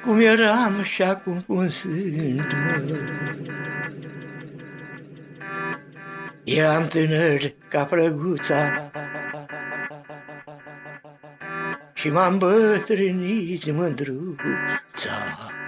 cum eram și acum cum sunt, mă. Eram tânăr ca prăguța și m-am bătrânit mândruța.